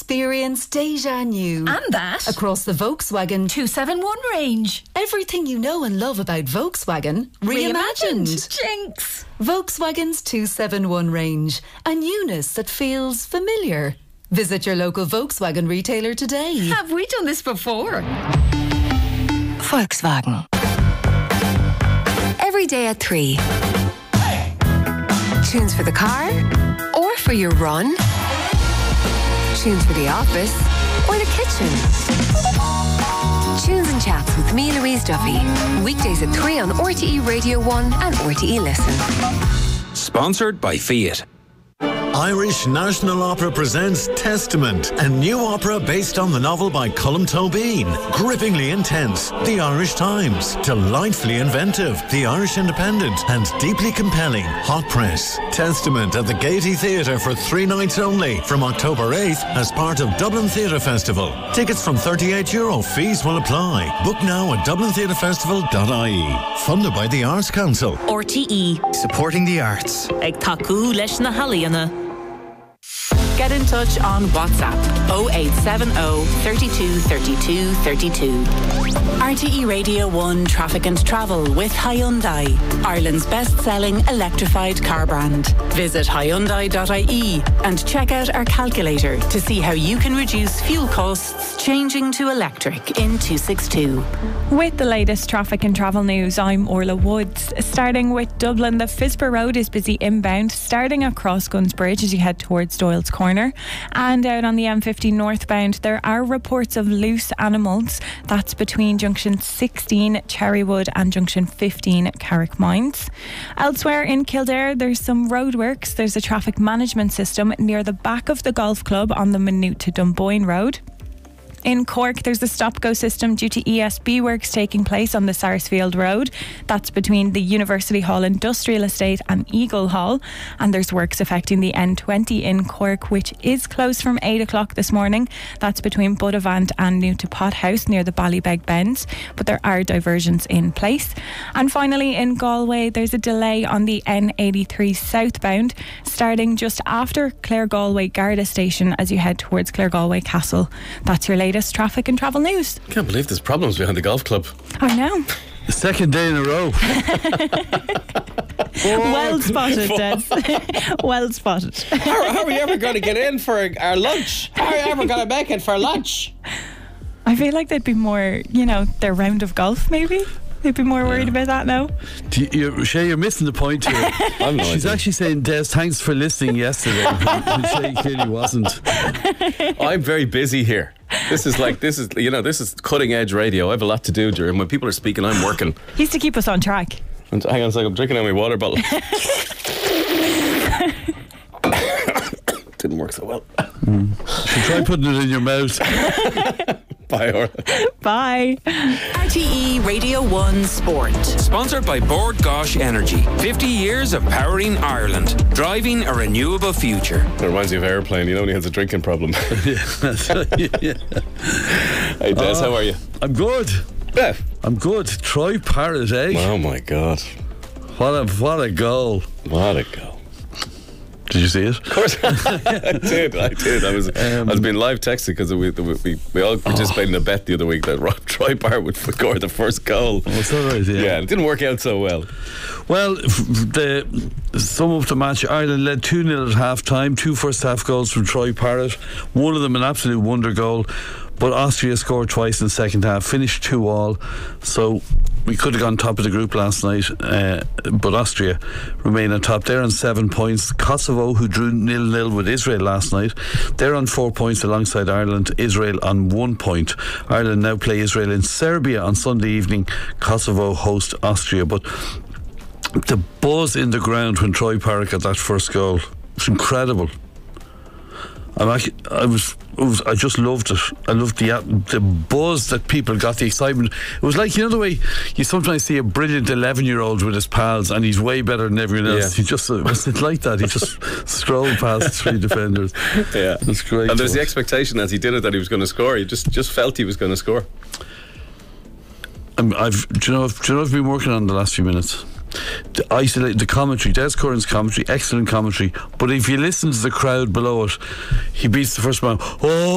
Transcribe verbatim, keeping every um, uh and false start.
Experience Deja New. And that. Across the Volkswagen two seventy-one range. Everything you know and love about Volkswagen reimagined. Reimagined. Jinx. Volkswagen's two seventy-one range. A newness that feels familiar. Visit your local Volkswagen retailer today. Have we done this before? Volkswagen. Every day at three. Tunes for the car or for your run. Tunes for the office or the kitchen. Tunes and Chats with me, Louise Duffy. Weekdays at three on R T E Radio one and R T E Listen. Sponsored by Fiat. Irish National Opera presents Testament, a new opera based on the novel by Colm Tóibín. Grippingly intense, The Irish Times. Delightfully inventive, The Irish Independent. And deeply compelling, Hot Press. Testament at the Gaiety Theatre for three nights only from October eighth as part of Dublin Theatre Festival. Tickets from thirty-eight euro, fees will apply. Book now at dublin theatre festival dot I E. Funded by the Arts Council. R T E. Supporting the arts. Ag taku leis na halaíonna. Get in touch on WhatsApp oh eight seven oh, thirty-two, thirty-two, thirty-two. R T E Radio one Traffic and Travel with Hyundai, Ireland's best-selling electrified car brand. Visit hyundai dot I E and check out our calculator to see how you can reduce fuel costs changing to electric in two sixty-two. With the latest traffic and travel news, I'm Orla Woods. Starting with Dublin, the Fisper Road is busy inbound, starting at Crossguns Bridge as you head towards Doyle's Corner. And out on the M fifty northbound, there are reports of loose animals. That's between junction sixteen Cherrywood and junction fifteen Carrickmines. Elsewhere in Kildare, there's some roadworks. There's a traffic management system near the back of the golf club on the Maynooth to Dunboyne Road. In Cork, there's a stop-go system due to E S B works taking place on the Sarsfield Road. That's between the University Hall Industrial Estate and Eagle Hall. And there's works affecting the N twenty in Cork, which is closed from eight o'clock this morning. That's between Buttevant and New to Pothouse near the Ballybeg Bends. But there are diversions in place. And finally, in Galway, there's a delay on the N eighty-three southbound, starting just after Clare Galway Garda Station as you head towards Clare Galway Castle. That's your latest latest traffic and travel news. Can't believe there's problems behind the golf club. I know. The second day in a row. Well spotted, Des. Well spotted. How, how are you ever going to get in for our lunch? How are you ever going to make it for lunch? I feel like they'd be more, you know, their round of golf maybe. They'd be more worried yeah. about that now. You, you're, Shay, you're missing the point here. I'm not She's idea. actually saying, Des, thanks for listening yesterday. And Shay clearly wasn't. I'm very busy here. This is like, this is, you know, this is cutting edge radio. I have a lot to do during when people are speaking, I'm working. He's to keep us on track. And hang on a second, I'm drinking out my water bottle. Didn't work so well. Mm. Try putting it in your mouth. Bye, Orla. Bye. R T E Radio one Sport. Sponsored by Bord Gáis Energy. fifty years of powering Ireland. Driving a renewable future. It reminds me of Airplane. You know when he has a drinking problem. yeah. yeah. Hey, Des, uh, how are you? I'm good. Yeah. I'm good. Troy Parrott, eh? Oh, my God. What a, what a goal. What a goal. Did you see it? Of course, I did. I did. I was, um, I was being live texted because we, we we all participated oh. in a bet the other week that Rob, Troy Parrott would score the first goal. Oh, is that right? Yeah. Yeah, it didn't work out so well. Well, the sum of the match, Ireland led two nil at half time. Two first half goals from Troy Parrott. One of them an absolute wonder goal. But Austria scored twice in the second half, finished two all. So we could have gone top of the group last night, uh, but Austria remain on top. They're on seven points. Kosovo, who drew nil nil with Israel last night, they're on four points alongside Ireland. Israel on one point. Ireland now play Israel in Serbia on Sunday evening. Kosovo host Austria. But the buzz in the ground when Troy Parrott got that first goal was incredible. I'm actually, I was, it was, I just loved it. I loved the the buzz that people got, the excitement. It was like, you know, the way you sometimes see a brilliant eleven-year-old with his pals, and he's way better than everyone else. Yeah. He just it wasn't like that. He just strolled past three defenders. Yeah, it's great. And there's the expectation as he did it that he was going to score. He just just felt he was going to score. Um, I've, do you know, I've, do you know, I've been working on the last few minutes. The isolate the commentary, Des Curran's commentary, excellent commentary. But if you listen to the crowd below it, he beats the first man. Oh.